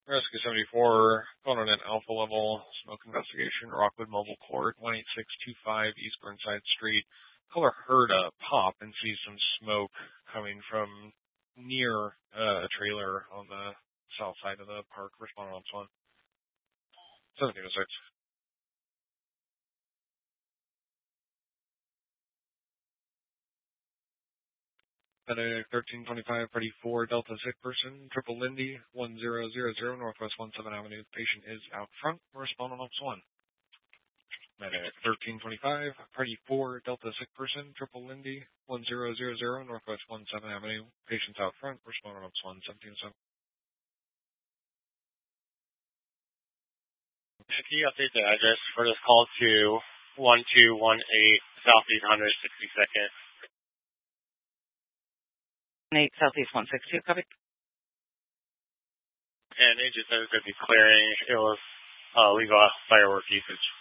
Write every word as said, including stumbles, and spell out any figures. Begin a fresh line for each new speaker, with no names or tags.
Rescue seventy-four, going on an alpha level, smoke investigation, Rockwood Mobile Court, one eight six two five East Burnside Street. Caller heard a pop and sees some smoke coming from near uh, a trailer on the south side of the park. Respond on one. seventeen oh six. Medic thirteen twenty-five, Freddy four, Delta sick person, Triple Lindy, one zero zero zero, Northwest one seven Avenue. Patient is out front. Respond on one. Medic thirteen twenty-five, Freddy four, Delta sick person, Triple Lindy, one zero zero zero, Northwest one seven Avenue. Patient's out front. Respond on one. seventeen oh seven.
Can you update the address for this call to one two one eight Southeast one sixty-second?
eight Southeast one sixty-two, copy.
And agent says that he's clearing. It was uh, legal firework usage.